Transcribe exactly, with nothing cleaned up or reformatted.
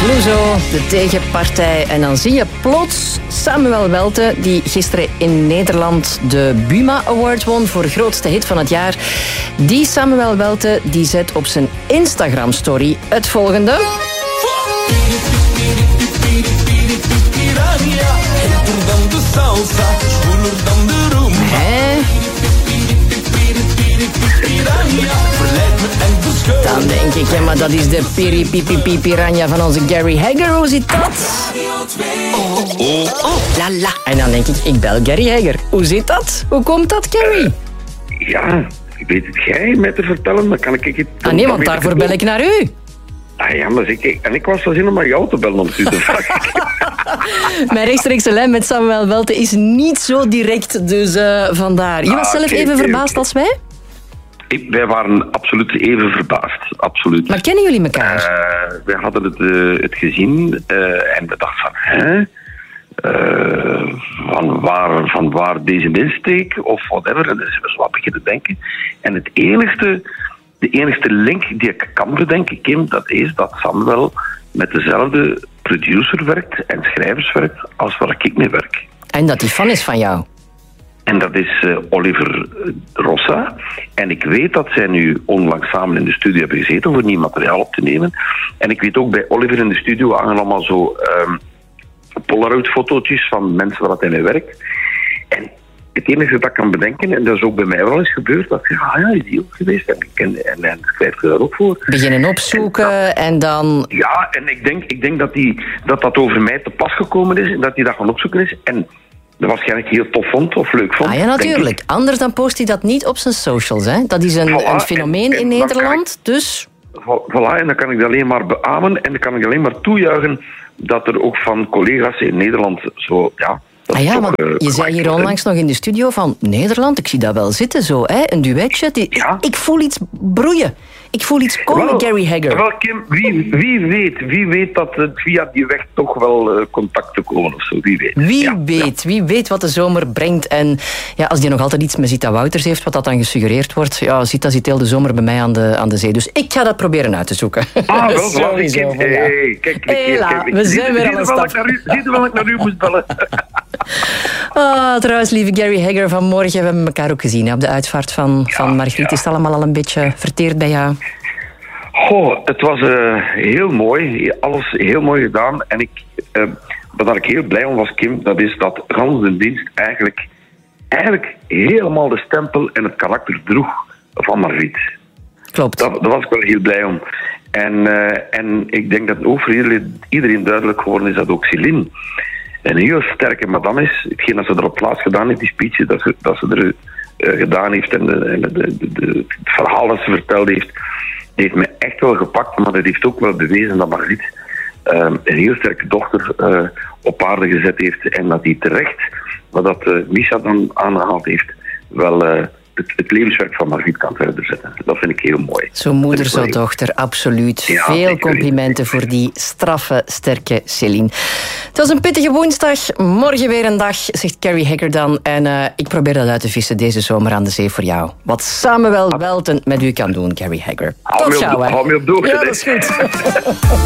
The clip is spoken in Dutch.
Clouseau, de tegenpartij. En dan zie je plots Samuel Welte, die gisteren in Nederland de Buma Award won voor grootste hit van het jaar. Die Samuel Welte die zet op zijn Instagram-story het volgende. Hè? Dan denk ik, ja, maar dat is de piri pipi pipi piranha van onze Gary Hegger. Hoe zit dat? Oh, oh, oh, la la. En dan denk ik, ik bel Gary Hegger. Hoe zit dat? Hoe komt dat, Gary? Uh, ja, ik weet het jij mij te vertellen, dan kan ik het... Ah nee, want daarvoor bel ik naar u. Ah ja, maar ik, en ik was wel zin om naar jou te bellen om u te vragen. Mijn rechtstreekse lijn met Samuel Welte is niet zo direct, dus uh, vandaar. Je was ah, zelf okay, even okay, verbaasd okay. als wij? Ik, wij waren absoluut even verbaasd, absoluut. Maar kennen jullie elkaar? Uh, wij hadden het, uh, het gezien uh, en we dachten van, hè? Uh, van, waar, van waar deze insteek of whatever. En dus we wat beginnen denken. En het enigste, de enigste link die ik kan bedenken, Kim, dat is dat Samuel met dezelfde producer werkt en schrijvers werkt als waar ik mee werk. En dat die fan is van jou? En dat is uh, Oliver Rossa. En ik weet dat zij nu onlangs samen in de studio hebben gezeten voor nieuw materiaal op te nemen. En ik weet ook bij Oliver in de studio hangen allemaal zo um, Polaroid-fotootjes van mensen waar hij mee werkt. En het enige dat ik kan bedenken, en dat is ook bij mij wel eens gebeurd, dat ik zeg, ah ja, is die ook geweest? En, en, en, en schrijf je daar ook voor. Beginnen opzoeken en, dat, en dan... Ja, en ik denk, ik denk dat, die, dat dat over mij te pas gekomen is en dat hij dat gaan opzoeken is. En dat waarschijnlijk heel tof vond of leuk vond. Ah ja, natuurlijk. Anders dan post hij dat niet op zijn socials. Hè? Dat is een, voilà, een fenomeen en, en in Nederland, ik, dus... Voilà, en dan kan ik dat alleen maar beamen en dan kan ik alleen maar toejuichen dat er ook van collega's in Nederland zo... ja. Ah ja, want uh, je zei hier onlangs nog in de studio van Nederland, ik zie dat wel zitten zo, hè? Een duetje. Die, ja. Ik voel iets broeien. Ik voel iets komen, wel, Gary Hegger. Wel, Kim, wie, wie weet, wie weet dat het via die weg toch wel uh, contacten komen of zo, wie weet. Wie ja, weet, ja. wie weet wat de zomer brengt. En ja, als die nog altijd iets met Zita Wouters heeft, wat dat dan gesuggereerd wordt, ja, Zita zit heel de zomer bij mij aan de, aan de zee. Dus ik ga dat proberen uit te zoeken. Ah, wel, sowieso. Hey, hey, kijk, kijk, Hela, kijk, kijk. we zijn weer aan een stap. Zie je wel ik naar u moest bellen? Oh, trouwens, lieve Gary Hegger, vanmorgen, we hebben elkaar ook gezien hè, op de uitvaart van, ja, van Margriet. Ja. Is het allemaal al een beetje verteerd bij jou? Goh, het was uh, heel mooi. Alles heel mooi gedaan. En ik, uh, waar ik heel blij om was, Kim, dat is dat gans de dienst eigenlijk, eigenlijk helemaal de stempel en het karakter droeg van Margriet. Klopt. Daar, daar was ik wel heel blij om. En, uh, en ik denk dat ook voor iedereen, iedereen duidelijk geworden is dat ook Céline een heel sterke madame is. Hetgeen dat ze er op plaats gedaan heeft, die speech, dat ze, dat ze er uh, gedaan heeft en, de, en de, de, de, het verhaal dat ze verteld heeft, heeft me echt wel gepakt, maar het heeft ook wel bewezen dat Margriet uh, een heel sterke dochter uh, op aarde gezet heeft en dat die terecht, wat dat uh, Misha dan aangehaald heeft, wel... Uh, Het, het levenswerk van Margriet kan verder zetten. Dat vind ik heel mooi. Zo moeder, zo dochter, absoluut. Ja, Veel complimenten voor die straffe, sterke Céline. Het was een pittige woensdag. Morgen weer een dag, zegt Gary Hegger dan. En uh, ik probeer dat uit te vissen deze zomer aan de zee voor jou. Wat Samuel Welte met u kan doen, Gary Hegger. Tot gauw, hè. Hou me op doorgaan. Ja, dat is goed.